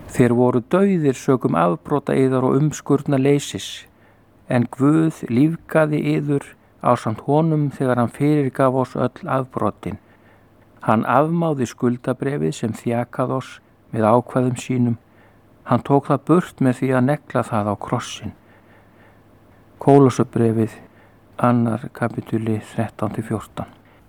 Þér voru dauðir sökum afbrota yðar og umskurna leysis, en Guð lífgaði yður ásamt honum þegar hann fyrirgaf oss öll afbrotin. Hann afmáði skuldabrefið sem þjakað oss með ákvæðum sínum. Hann tók það burt með því að negla það á krossin. Kólossabrefið, 2. kapitúli 13-14.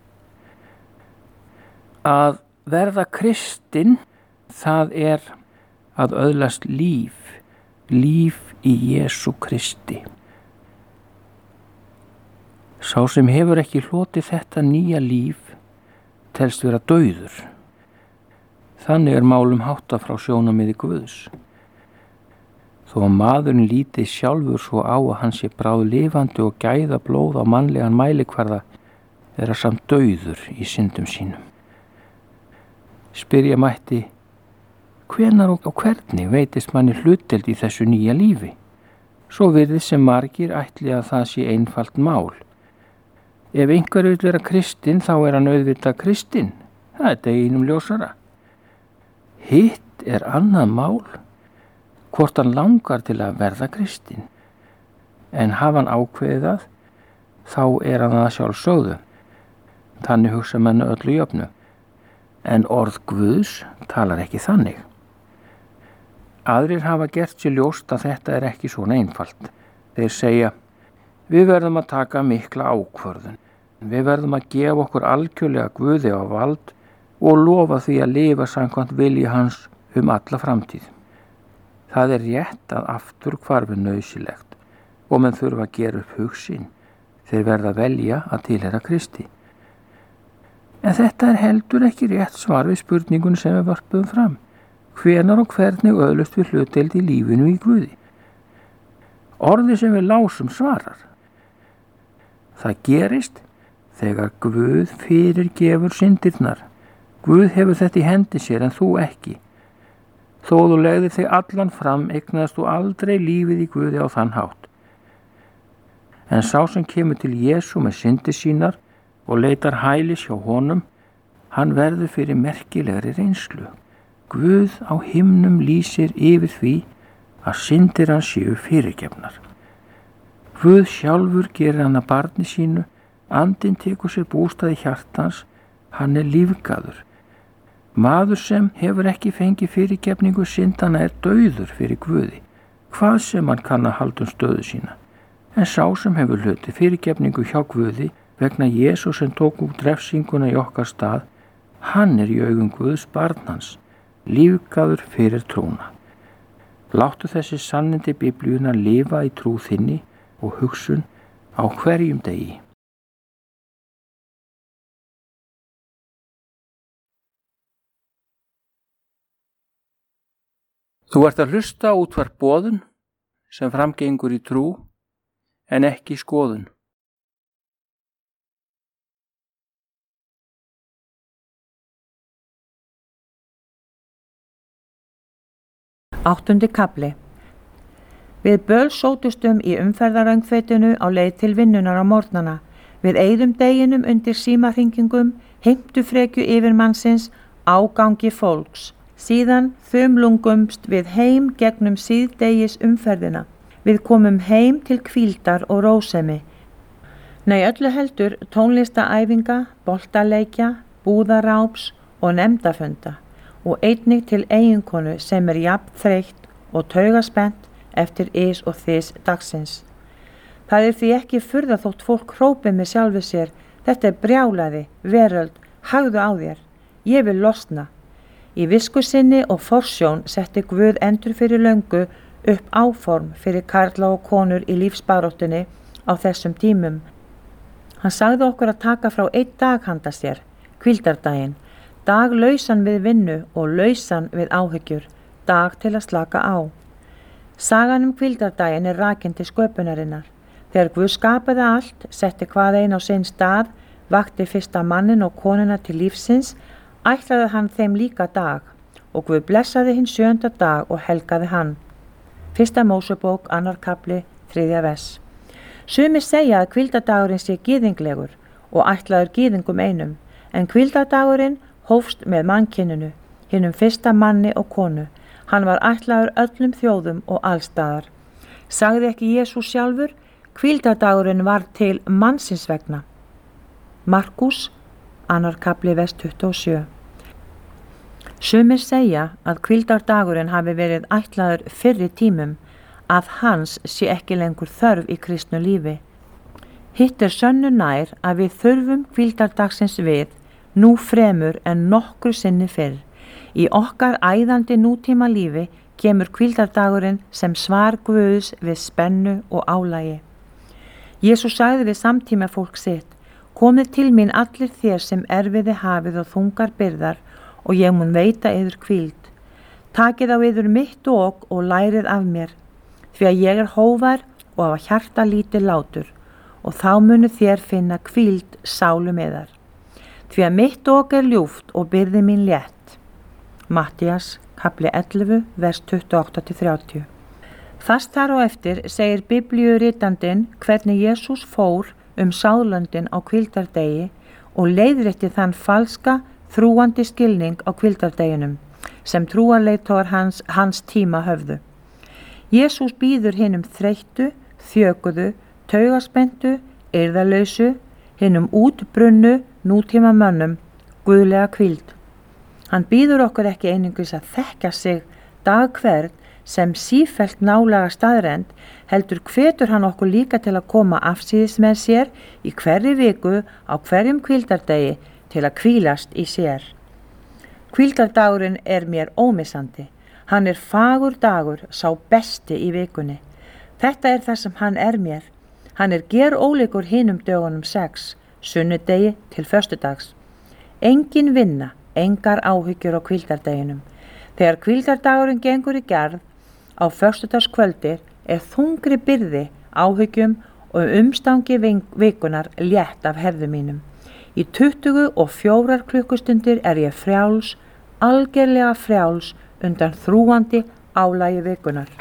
Að verða kristinn, það er að öðlast líf í Jesú Kristi. Sá sem hefur ekki hlotið þetta nýja líf telst vera dauður. Þannig er málum háttað frá sjónarmiði Guðs. Þó að maðurinn líti sjálfur svo á að hann sé bráðlifandi og gæða blóð á mannlegan mælikvarða, er hann samt dauður í syndum sínum. Spyrja mætti, hvenær og hvernig veitist manni hlutdeild í þessu nýja lífi? Svo virðist sem margir ætli að það sé einfalt mál. Ef einhver vill vera kristinn, þá er hann auðvitað kristinn. Það er deginum ljósara. Hitt er annað mál, hvort hann langar til að verða kristinn. En hafa hann ákveðið það, þá er hann það sjálfsögðu. Þannig hugsa menn öllu jöfnu. En orð Guðs talar ekki þannig. Aðrir hafa gert sér ljóst að þetta er ekki svona einfalt. Þeir segja, við verðum að taka mikla ákvörðun. Við verðum að gefa okkur algjörlega Guði á vald og lofa því að lifa samkvæmt vilja hans alla framtíð. Það er rétt að afturhvarf er nauðsynlegt og menn þurfa að gera upp hug sinn. Þeir verða að velja að tilheyra Kristi. En þetta er heldur ekki rétt svar við spurningun sem við vörpum fram. Hvenær og hvernig öðlust við hlutdeild í lífinu í Guði? Orðið sem við lásum svarar. Það gerist þegar Guð fyrirgefur syndirnar. Guð hefur þetta í hendi sér en þú ekki. Þó þú legðir þig allan fram, eignaðist þú aldrei lífið í Guði á þann hátt. En sá sem kemur til Jesú með syndir sínar og leitar hælis hjá honum, hann verður fyrir merkilegri reynslu. Guð á himnum lýsir yfir því að syndir hans séu fyrirgefnar. Guð sjálfur gerir hann að barni sínu, andinn tekur sér bústað í hjartans, hann er lífgaður. Maður sem hefur ekki fengið fyrirgefningu syndana er dauður fyrir Guði, hvað sem hann kann að halda stöðu sína. En sá sem hefur hlutið fyrirgefningu hjá Guði vegna Jesú sem tók út refsinguna í okkar stað, hann er í augum Guðs barn hans, lífgaður fyrir trúna. Láttu þessi sannindi Biblíuna lifa í trú þinni og hugsun á hverjum degi. Þú ert að hlusta á útvarp Boðun sem framgengur í trú en ekki skoðun. Áttundi kafli. Við bölsótustum í umferðaröngfeitinu á leið til vinnunar á morgnana. Við eyðum deginum undir símahringingum, heimtufrekju yfirmannsins, ágangi fólks. Síðan þumlungumst við heim gegnum síðdegis umferðina. Við komum heim til hvíldar og rósemi. Nei, öllu heldur tónlistaæfinga, boltaleikja, búðaráps og nefndafunda og einnig til eiginkonu sem er jafn þreytt og taugaspennt eftir ys og þys dagsins. Það er því ekki furða þótt fólk hrópi með sjálfu sér, þetta er brjálæði, veröld, hagðu á þér, ég vil losna. Í visku sinni og forsjón setti Guð endur fyrir löngu upp áform fyrir karla og konur í lífsbaráttunni á þessum tímum. Hann sagði okkur að taka frá einn dag handa sér, hvíldardaginn, dag lausan við vinnu og lausan við áhyggjur, dag til að slaka á. Sagan hvíldardaginn er rakin til sköpunarinnar. Þegar Guð skapaði allt, setti hvað ein á sinn stað, vakti fyrsta mannin og konuna til lífsins, ætlaði hann þeim líka dag og Guð blessaði hinn 7. dag og helgaði hann. 1. Mósebók, 2. kafli, 3. vers. Sumir segja að hvíldardagurinn sé gyðinglegur og ætlaður gyðingum einum, en hvíldardagurinn hófst með mannkyninu, hinnum fyrsta manni og konu. Hann var ætlaður öllum þjóðum og allstaðar. Sagði ekki Jesús sjálfur, hvíldardagurinn var til mannsins vegna. Markús, 2. kapli, vers 27. Sumir segja að hvíldardagurinn hafi verið ætlaður fyrri tímum, að hans sé ekki lengur þörf í kristnu lífi. Hitt sönnu nær að við þurfum hvíldardagsins við, nú fremur en nokkru sinni fyrr. Í okkar æðandi nútíma lífi kemur hvíldardagurinn sem svar Guðs við spennu og álagi. Jesús sagði við samtíma fólk sitt, komið til mín allir þér sem erfiði hafið og þungar byrðar og ég mun veita yður hvíld. Takið á yður mitt ok og lærið af mér, því að ég hóvær og hafa hjarta lítið látur, og þá munu þér finna hvíld sálum yðar. Því að mitt ok ljúft og byrði mín létt. Mattías, kapli 11, vers 28-30. Þast þar á eftir segir biblíuritandinn hvernig Jesús fór Sáðlöndin á hvíldardegi og leiðrétti þann falska, þrúandi skilning á hvíldardeginum sem trúarleiðtogar hans tíma höfðu. Jesús býður hinum þreyttu, þjökuðu, taugaspenntu, eirðarlausu, hinum útbrunnu nútíma mönnum guðlega hvíld. Hann býður okkur ekki einungis að þekkja sig dag hvern sem sífellt nálega staðrend, heldur hvetur hann okkur líka til að koma afsíðis með sér í hverri viku á hverjum hvíldardegi til að hvílast í sér. Hvíldardagurinn mér ómissandi. Hann fagur dagur, sá besti í vikunni. Þetta það sem hann mér. Hann gerólíkur hinum dögunum 6, sunnudegi til föstudags. Engin vinna, engar áhyggjur á hvíldardeginum. Þegar hvíldardagurinn gengur í gerð á föstudagskvöldi þungri byrði, áhyggjum og umstangi vikunar létt af herðu mínum. Í 24 klukkustundir ég frjáls, algerlega frjáls undan þrúandi álagi vikunar.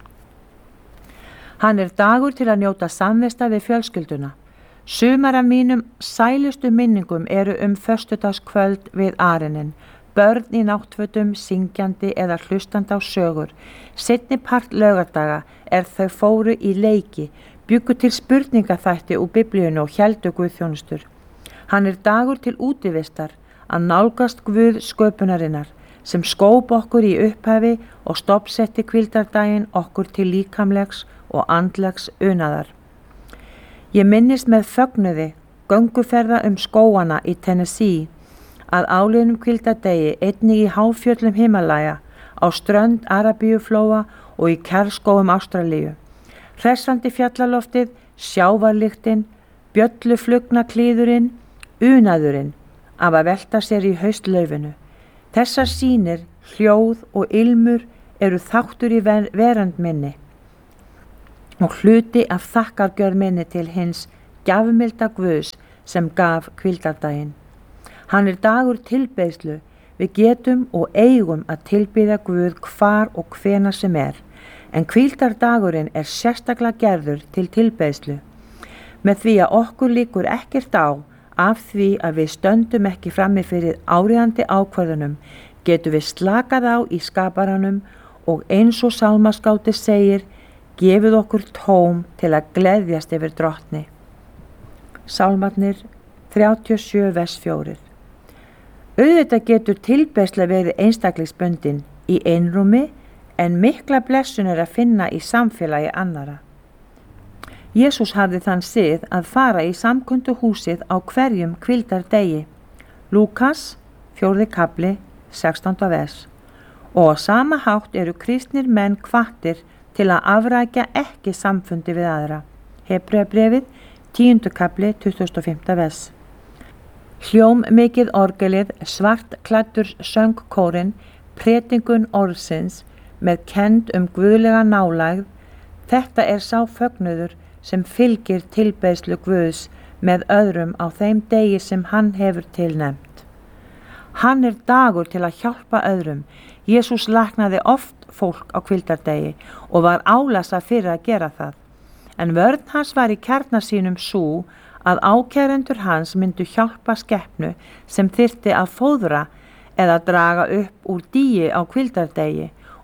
Hann dagur til að njóta samvista við fjölskylduna. Sumar af mínum sælustu minningum eru föstudagskvöld við arinin, börn í náttfötum, syngjandi eða hlustandi á sögur. Seinni part laugardaga þau fóru í leiki, bjuggu til spurningaþætti úr biblíunni og héldu guðþjónustur. Hann dagur til útivistar, að nálgast Guð sköpunarinnar, sem skóp okkur í upphafi og stoppsetti hvíldardaginn okkur til líkamlegs og andlegs unaðar. Ég minnist með fögnuði gönguferða skóana í Tennessee, að áliðnum hvíldardegi einnig í háfjöllum Himalaya, á strönd Arabíuflóa og í kjarrskógum Ástralíu. Hressandi fjallaloftið, sjávarlyktin, bjölluflugnaklíðurinn, unaðurinn af að velta sér í haustlaufinu. Þessar sýnir, hljóð og ilmur eru þáttur í verönd minni og hluti af þakkargjörð minni til hins gjafmilda Guðs sem gaf hvíldardaginn. Hann dagur tilbeiðslu. Við getum og eigum að tilbiðja Guð hvar og hvena sem en hvíldardagurinn sérstaklega gerður til tilbeiðslu. Með því að okkur líkur ekkert á af því að við stöndum ekki frammi fyrir áríðandi ákvörðunum, getum við slakað á í skaparanum og eins og sálmaskáldið segir, gefið okkur tóm til að gleðjast yfir drottni. Sálmarnir 37 vers 4. Auðvitað getur tilbeiðsla verið einstaklingsbundin í einrúmi en mikla blessun að finna í samfélagi annara. Jesús hafði þann sið að fara í samkunduhúsið á hverjum hvíldardegi. Lúkas, 4. kapli, 16. vers. Og á sama hátt eru kristnir menn hvattir til að afrækja ekki samfundi við aðra. Hebreabréfið, 10. kapli, 25. vers. Hljóm mikið orgelið, svart klæddur söngkórinn, predikun orðsins með kennd guðlega nálægð, þetta sá fögnuður sem fylgir tilbeiðslu Guðs með öðrum á þeim degi sem hann hefur tilnefnt. Hann dagur til að hjálpa öðrum. Jesús læknaði oft fólk á hvíldardegi og var álasa fyrir að gera það. En vörn hans var í kjarna sínum sú að ákærendur hans myndu hjálpa skepnu sem þyrfti að fóðra eða draga upp úr dýi á hvíldardegi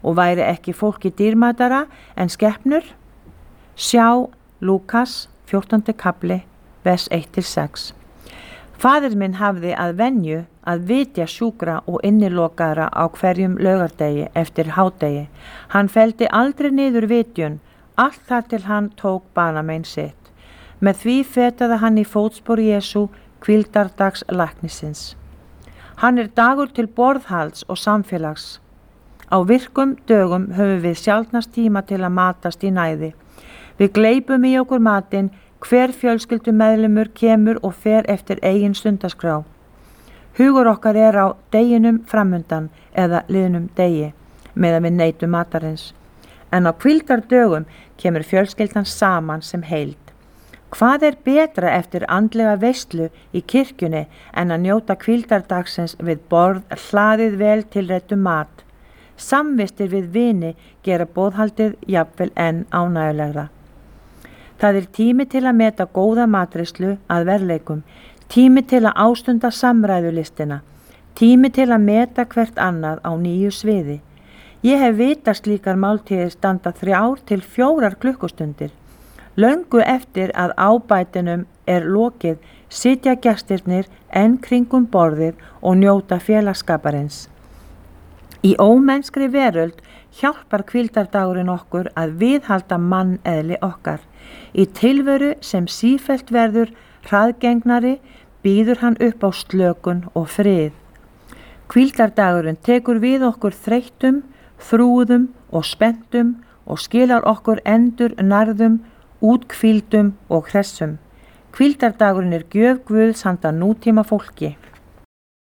og væri ekki fólki dýrmætara en skepnur? Sjá Lúkas 14. kapli, vers 1-6. Faðir minn hafði að venju að vitja sjúkra og innilokaðra á hverjum laugardegi eftir hádegi. Hann feldi aldrei niður vitjun, allt þar til hann tók banamein sitt. Með því fetaði hann í fótspor Jesú hvíldardags læknisins. Hann dagur til borðhalds og samfélags. Á virkum dögum höfum við sjaldnast tíma til að matast í næði. Við gleypum í okkur matinn, hver fjölskyldumeðlimur kemur og fer eftir eigin stundaskrá. Hugur okkar á deginum framundan eða liðnum degi, meðan við neytum matarins. En á hvíldardögum kemur fjölskyldan saman sem heild. Hvað betra eftir andlega veislu í kirkjunni en að njóta hvíldardagsins við borð hlaðið vel tilrættu mat? Samvistir við vini gera boðhaldið jafnvel enn ánægjulegra. Það tími til að meta góða matreiðslu að verðleikum, tími til að ástunda samræðulistina, tími til að meta hvert annað á nýju sviði. Ég hef vitað slíkar máltíðir standa 3 til 4 klukkustundir. Löngu eftir að ábætinum lokið sitja gestirnir enn kringum borðið og njóta félagsskaparins. Í ómennskri veröld hjálpar hvíldardagurinn okkur að viðhalda manneðli okkar. Í tilveru sem sífellt verður hraðgengnari býður hann upp á slökun og frið. Hvíldardagurinn tekur við okkur þreyttum, þrúðum og spenntum og skilar okkur endur nærðum, útkvíldum og hressum. Hvíldardagurinn gjöf Guðs handa nútíma fólki.